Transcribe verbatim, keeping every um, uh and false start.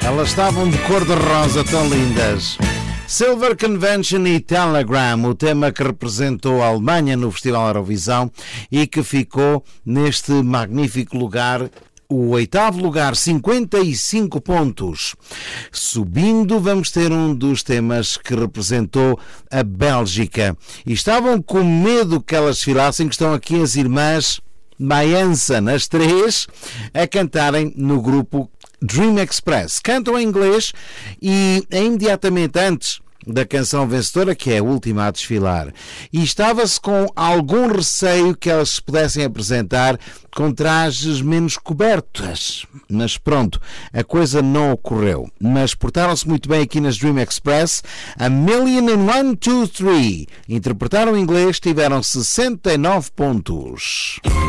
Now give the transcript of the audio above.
Elas estavam de cor-de-rosa, tão lindas. Silver Convention e Telegram, o tema que representou a Alemanha no Festival Eurovisão e que ficou neste magnífico lugar, o oitavo lugar, cinquenta e cinco pontos. Subindo, vamos ter um dos temas que representou a Bélgica. E estavam com medo que elas desfilassem, que estão aqui as irmãs Mayansan, as três, a cantarem no grupo Dream Express. Cantam em inglês e imediatamente antes da canção vencedora, que é a última a desfilar, e estava-se com algum receio que elas se pudessem apresentar com trajes menos cobertas, mas pronto, a coisa não ocorreu. Mas portaram-se muito bem aqui nas Dream Express. A Million in One, Two, Three interpretaram em inglês, tiveram sessenta e nove pontos.